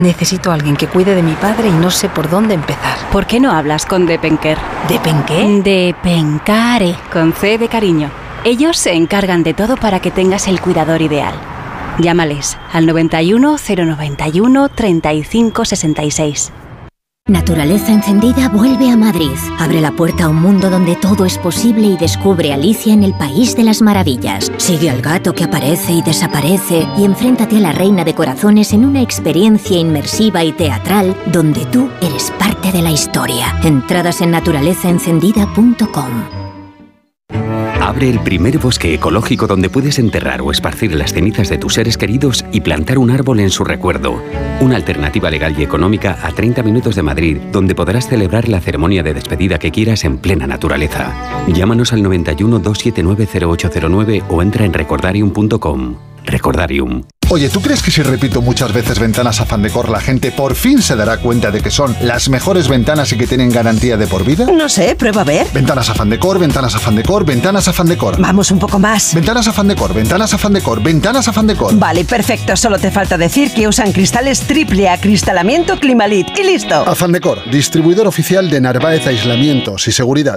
Necesito a alguien que cuide de mi padre y no sé por dónde empezar. ¿Por qué no hablas con Depenker? ¿Depenqué? Depencare, con C de cariño. Ellos se encargan de todo para que tengas el cuidador ideal. Llámales al 91 091 35 66. Naturaleza Encendida vuelve a Madrid. Abre la puerta a un mundo donde todo es posible y descubre Alicia en el País de las Maravillas. Sigue al gato que aparece y desaparece y enfréntate a la Reina de Corazones en una experiencia inmersiva y teatral donde tú eres parte de la historia. Entradas en naturalezaencendida.com. Abre el primer bosque ecológico donde puedes enterrar o esparcir las cenizas de tus seres queridos y plantar un árbol en su recuerdo. Una alternativa legal y económica a 30 minutos de Madrid, donde podrás celebrar la ceremonia de despedida que quieras en plena naturaleza. Llámanos al 91 279 0809 o entra en recordarium.com. Recordarium. Oye, ¿tú crees que si repito muchas veces Ventanas Afán Decor la gente por fin se dará cuenta de que son las mejores ventanas y que tienen garantía de por vida? No sé, prueba a ver. Ventanas Afán Decor, Ventanas Afán Decor, Ventanas Afán Decor. Vamos un poco más. Ventanas Afán Decor, Ventanas Afán Decor, Ventanas Afán Decor. Vale, perfecto. Solo te falta decir que usan cristales triple acristalamiento Climalit. Y listo. Afán Decor, distribuidor oficial de Narváez Aislamientos y Seguridad.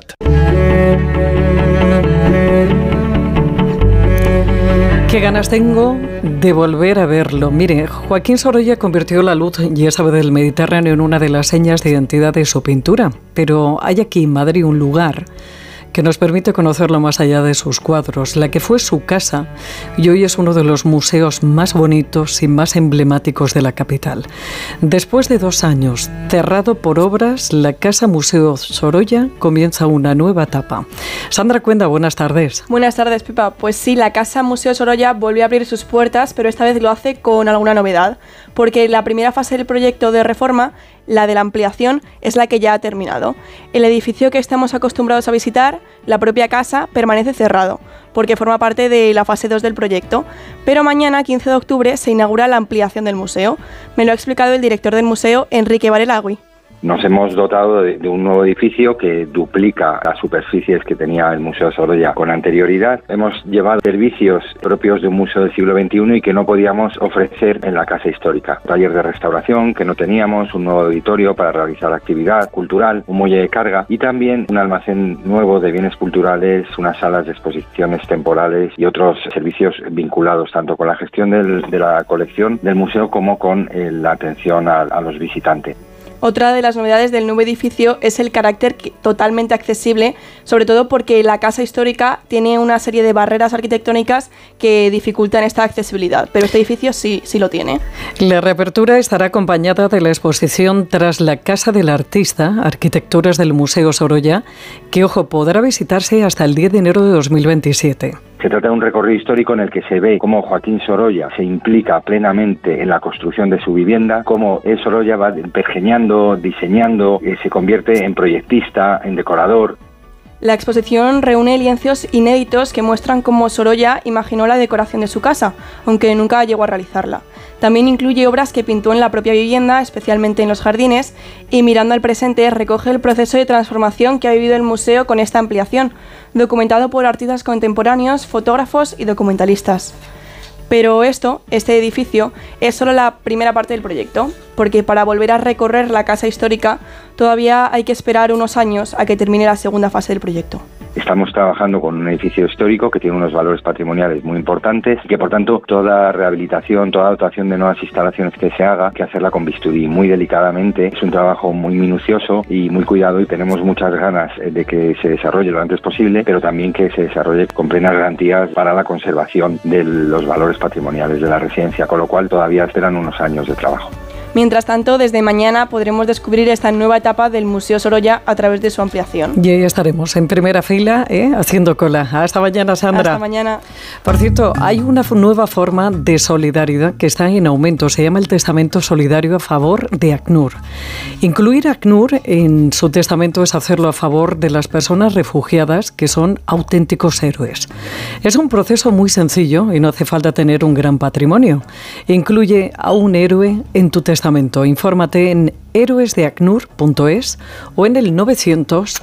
Qué ganas tengo de volver a verlo. Mire, Joaquín Sorolla convirtió la luz y esa ave del Mediterráneo en una de las señas de identidad de su pintura. Pero hay aquí en Madrid un lugar que nos permite conocerlo más allá de sus cuadros, la que fue su casa y hoy es uno de los museos más bonitos y más emblemáticos de la capital. Después de 2 años, cerrado por obras, la Casa Museo Sorolla comienza una nueva etapa. Sandra Cuenda, buenas tardes. Buenas tardes, Pipa. Pues sí, la Casa Museo Sorolla volvió a abrir sus puertas, pero esta vez lo hace con alguna novedad, porque la primera fase del proyecto de reforma, la de la ampliación, es la que ya ha terminado. El edificio que estamos acostumbrados a visitar, la propia casa, permanece cerrado, porque forma parte de la fase 2 del proyecto. Pero mañana, 15 de octubre, se inaugura la ampliación del museo. Me lo ha explicado el director del museo, Enrique Varelagui. Nos hemos dotado de un nuevo edificio que duplica las superficies que tenía el Museo Sorolla con anterioridad. Hemos llevado servicios propios de un museo del siglo XXI y que no podíamos ofrecer en la casa histórica. Taller de restauración que no teníamos, un nuevo auditorio para realizar actividad cultural, un muelle de carga y también un almacén nuevo de bienes culturales, unas salas de exposiciones temporales y otros servicios vinculados tanto con la gestión de la colección del museo como con la atención a los visitantes. Otra de las novedades del nuevo edificio es el carácter totalmente accesible, sobre todo porque la casa histórica tiene una serie de barreras arquitectónicas que dificultan esta accesibilidad, pero este edificio sí lo tiene. La reapertura estará acompañada de la exposición Tras la Casa del Artista, Arquitecturas del Museo Sorolla, que, ojo, podrá visitarse hasta el 10 de enero de 2027. Se trata de un recorrido histórico en el que se ve cómo Joaquín Sorolla se implica plenamente en la construcción de su vivienda, cómo Sorolla va pergeñando, diseñando, se convierte en proyectista, en decorador. La exposición reúne lienzos inéditos que muestran cómo Sorolla imaginó la decoración de su casa, aunque nunca llegó a realizarla. También incluye obras que pintó en la propia vivienda, especialmente en los jardines, y mirando al presente recoge el proceso de transformación que ha vivido el museo con esta ampliación, documentado por artistas contemporáneos, fotógrafos y documentalistas. Pero este edificio, es solo la primera parte del proyecto, porque para volver a recorrer la casa histórica todavía hay que esperar unos años a que termine la segunda fase del proyecto. Estamos trabajando con un edificio histórico que tiene unos valores patrimoniales muy importantes y que, por tanto, toda rehabilitación, toda dotación de nuevas instalaciones que se haga, hay que hacerla con bisturí, muy delicadamente. Es un trabajo muy minucioso y muy cuidado y tenemos muchas ganas de que se desarrolle lo antes posible, pero también que se desarrolle con plenas garantías para la conservación de los valores patrimoniales de la residencia, con lo cual todavía esperan unos años de trabajo. Mientras tanto, desde mañana podremos descubrir esta nueva etapa del Museo Sorolla a través de su ampliación. Y ahí estaremos en primera fila, haciendo cola. Hasta mañana, Sandra. Hasta mañana. Por cierto, hay una nueva forma de solidaridad que está en aumento. Se llama el Testamento Solidario a favor de ACNUR. Incluir a ACNUR en su testamento es hacerlo a favor de las personas refugiadas que son auténticos héroes. Es un proceso muy sencillo y no hace falta tener un gran patrimonio. Incluye a un héroe en tu testamento. Infórmate en héroesdeacnur.es o en el 900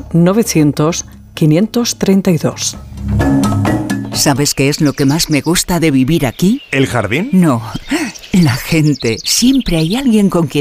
900 532. ¿Sabes qué es lo que más me gusta de vivir aquí? ¿El jardín? No, La gente. Siempre hay alguien con quien